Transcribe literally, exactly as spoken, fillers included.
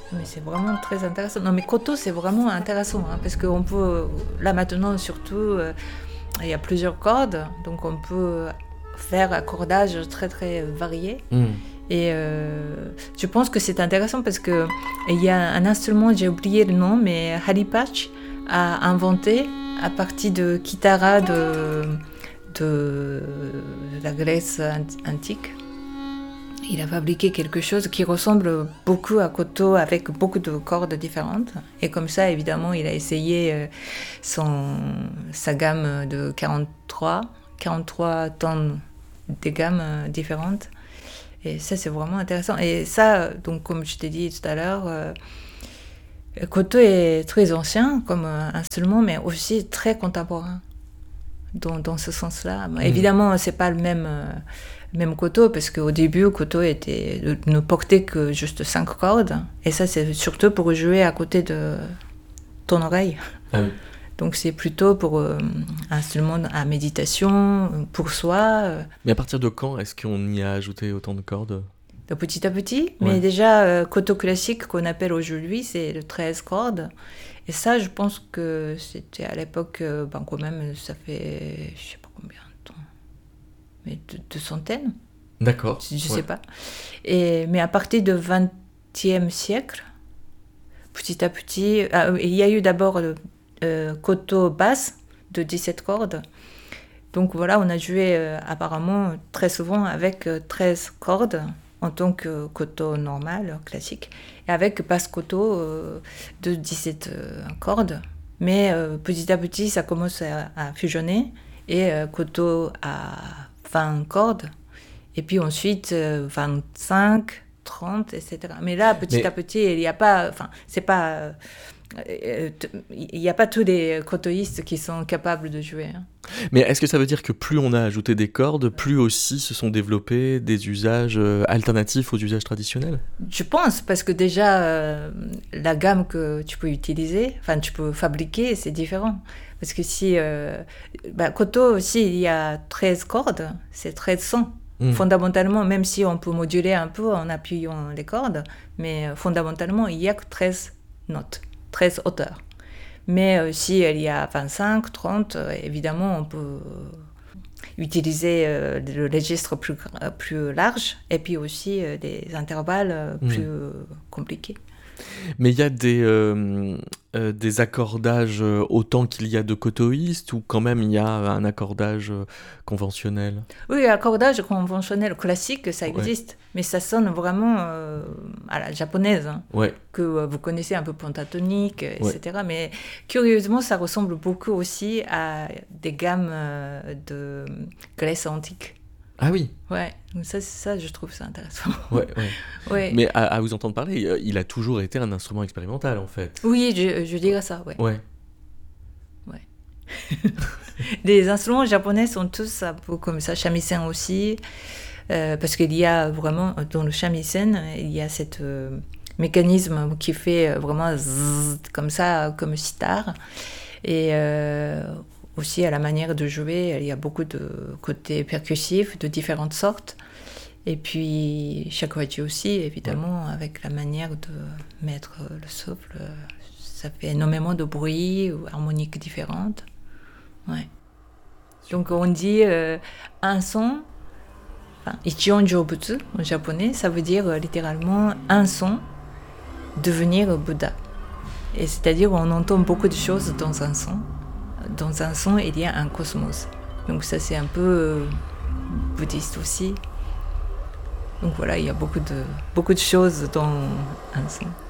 Mais c'est vraiment très intéressant. Non, mais koto, c'est vraiment intéressant, hein, parce qu'on peut, là maintenant surtout, euh, il y a plusieurs cordes, donc on peut faire un cordage très très varié. Mm. Et euh, je pense que c'est intéressant parce que il y a un instrument, j'ai oublié le nom, mais Haripach a inventé à partir de kitara de, de, de la Grèce antique. Il a fabriqué quelque chose qui ressemble beaucoup à koto avec beaucoup de cordes différentes. Et comme ça, évidemment, il a essayé son, sa gamme de quarante-trois, quarante-trois tonnes de gammes différentes. Et ça, c'est vraiment intéressant. Et ça, donc, comme je t'ai dit tout à l'heure, euh, koto est très ancien comme instrument, mais aussi très contemporain dans, dans ce sens-là. Mmh. Évidemment, c'est pas le même... Euh, Même koto, parce qu'au début, koto était, ne portait que juste cinq cordes. Et ça, c'est surtout pour jouer à côté de ton oreille. Ah oui. Donc, c'est plutôt pour euh, un instrument à méditation, pour soi. Mais à partir de quand est-ce qu'on y a ajouté autant de cordes ? De petit à petit. Ouais. Mais déjà, euh, koto classique qu'on appelle aujourd'hui, c'est le treize cordes. Et ça, je pense que c'était à l'époque, euh, ben, quand même, ça fait, je sais pas combien. Mais de, de centaines. D'accord. Je ne ouais. sais pas. Et, mais à partir du vingtième siècle, petit à petit, ah, il y a eu d'abord le euh, koto basse de dix-sept cordes. Donc voilà, on a joué euh, apparemment très souvent avec euh, treize cordes en tant que koto normal, classique, et avec basse koto euh, de dix-sept euh, cordes. Mais euh, petit à petit, ça commence à, à fusionner et euh, koto à vingt cordes, et puis ensuite euh, vingt-cinq, trente, et cetera. Mais là, petit Mais... à petit, il n'y a pas, enfin, c'est pas, euh, euh, il n'y a pas tous les kotoïstes qui sont capables de jouer. Hein. Mais est-ce que ça veut dire que plus on a ajouté des cordes, plus aussi se sont développés des usages euh, alternatifs aux usages traditionnels ? Je pense, parce que déjà, euh, la gamme que tu peux utiliser, enfin, tu peux fabriquer, c'est différent. Parce que si... Euh, bah, koto aussi, il y a treize cordes, c'est treize sons. Mmh. Fondamentalement, même si on peut moduler un peu en appuyant les cordes, mais fondamentalement, il n'y a que treize notes, treize hauteurs. Mais euh, si il y a vingt-cinq, trente, euh, évidemment, on peut utiliser euh, le registre plus, plus large et puis aussi euh, des intervalles euh, plus mmh. euh, compliqués. Mais il y a des, euh, euh, des accordages autant qu'il y a de kotoïstes, ou quand même il y a un accordage conventionnel ? Oui, l'accordage conventionnel classique, ça existe, ouais. Mais ça sonne vraiment euh, à la japonaise, hein, ouais. que euh, vous connaissez un peu pentatonique, et cetera. Ouais. Mais curieusement, ça ressemble beaucoup aussi à des gammes euh, de Grèce antique. Ah oui. Ouais, donc ça, ça, je trouve ça intéressant. Ouais, ouais. ouais. Mais à, à vous entendre parler, il a toujours été un instrument expérimental, en fait. Oui, je, je dirais ça, ouais. Ouais. Ouais. Les instruments japonais sont tous un peu comme ça, shamisen aussi, euh, parce qu'il y a vraiment, dans le shamisen, il y a ce euh, mécanisme qui fait vraiment zzz, comme ça, comme sitar. Et... Euh, aussi, à la manière de jouer, il y a beaucoup de côtés percussifs de différentes sortes. Et puis, shakuhachi aussi, évidemment, ouais. Avec la manière de mettre le souffle. Ça fait énormément de bruit ou harmoniques différentes. Ouais. Donc, on dit euh, un son, enfin, ichion jōbutsu en japonais, ça veut dire euh, littéralement un son, devenir Bouddha. Et c'est-à-dire on entend beaucoup de choses dans un son. Dans un son, il y a un cosmos. Donc ça, c'est un peu euh, bouddhiste aussi. Donc voilà, il y a beaucoup de, beaucoup de choses dans un son.